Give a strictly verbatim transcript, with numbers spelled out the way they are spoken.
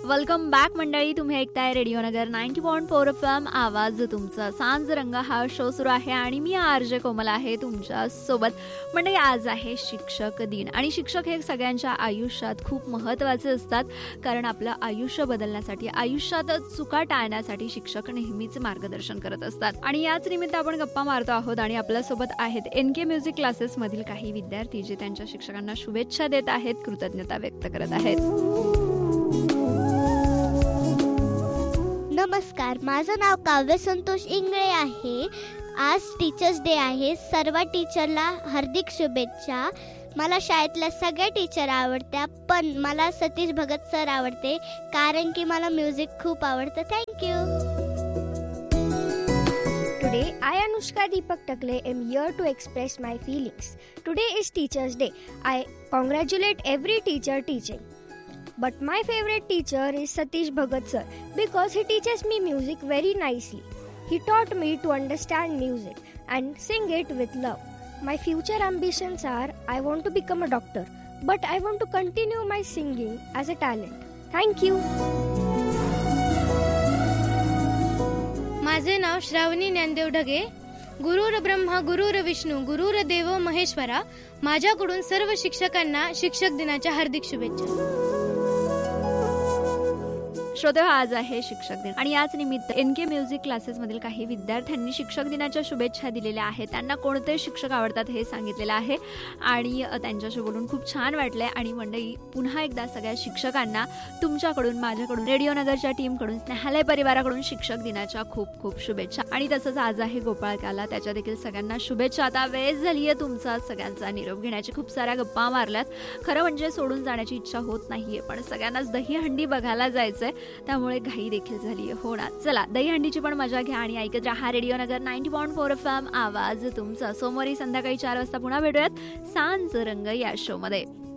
Welcome back मंडळी. तुम्ही ऐकताय रेडिओ नगर ninety point four F M. आवाज तुमचा. सांज रंग हा शो सुरू आहे आणि मी आरजे कोमल आहे तुमच्या सोबत. मंडळी, आज आहे शिक्षक दिन आणि शिक्षक हे सगळ्यांच्या आयुष्यात खूप महत्त्वाचे असतात, कारण आपलं आयुष्य बदलण्यासाठी, आयुष्यात चुका टाळण्यासाठी शिक्षक नेहमीच मार्गदर्शन करत असतात. आणि याच निमित्त आपण गप्पा मारतो आहोत आणि आपल्यासोबत आहेत एन के म्युझिक क्लासेस मधील काही विद्यार्थी जे त्यांच्या शिक्षकांना शुभेच्छा देत आहेत, कृतज्ञता व्यक्त करत आहेत. नमस्कार, माझं नाव काव्य संतोष इंगळे आहे. आज टीचर्स डे आहे. सर्व टीचरला हार्दिक शुभेच्छा. मला शाळेतल्या सगळ्या टीचर आवडत्या, पण मला सतीश भगत सर आवडते, कारण की मला म्युझिक खूप आवडतं. Thank you. Today, I, Anushka Deepak Takle, am here to express my feelings. Today is Teachers' Day. I congratulate every teacher teaching. But my favorite teacher is Satish Bhagat sir because he teaches me music very nicely. He taught me to understand music and sing it with love. My future ambitions are I want to become a doctor, but I want to continue my singing as a talent. Thank you. माझे नाव श्रावणी ज्ञानदेव ढगे. गुरुर ब्रह्मा गुरुर विष्णू गुरुर देव महेश्वरा. माझ्याकडून सर्व शिक्षकांना शिक्षक दिनाच्या हार्दिक शुभेच्छा. श्रोते, आज आहे शिक्षक दिन आणि याच निमित्त एन के म्युझिक क्लासेस मधील काही विद्यार्थ्यांनी शिक्षक दिनाच्या शुभेच्छा दिलेल्या आहेत. त्यांना कोणते शिक्षक आवडतात हे सांगितलेलं आहे आणि त्यांच्याशी बोलून खूप छान वाटलंय. आणि मंडळी, पुन्हा एकदा सगळ्या शिक्षकांना तुमच्याकडून, माझ्याकडून, रेडिओ नगरच्या टीमकडून, स्नेहालय परिवाराकडून शिक्षक दिनाच्या खूप खूप शुभेच्छा. आणि तसंच आज आहे गोपाळकाला, त्याच्या देखील सगळ्यांना शुभेच्छा. आता वेळ झाली आहे तुमचा सगळ्यांचा निरोप घेण्याची. खूप साऱ्या गप्पा मारल्यात. खरं म्हणजे सोडून जाण्याची इच्छा होत नाहीये, पण सगळ्यांनाच दहीहंडी बघायला जायचंय, त्यामुळे घाई देखील झाली हो ना. चला, दहीहंडीची पण मजा घ्या आणि ऐकत राहा रेडिओ नगर ninety point four F M. आवाज तुमचा. सोमवारी संध्याकाळी चार वाजता पुन्हा भेटूयात सांज रंग या शो मध्ये.